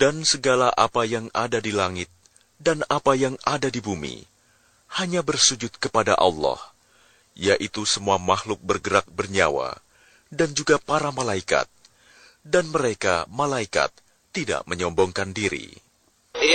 Dan segala apa yang ada di langit dan apa yang ada di bumi hanya bersujud kepada Allah, yaitu semua makhluk bergerak bernyawa, dan juga para malaikat. Dan mereka, malaikat, tidak menyombongkan diri.